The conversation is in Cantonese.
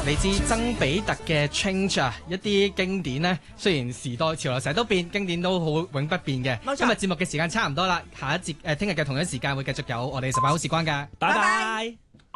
嚟自曾比特嘅 Change 啊，一啲經典呢，雖然時代潮流成日都變，經典都好永不變嘅。 冇錯。 今日節目嘅時間差唔多啦，下一節聽日嘅同樣時間會繼續有我哋十八好時光㗎，拜拜。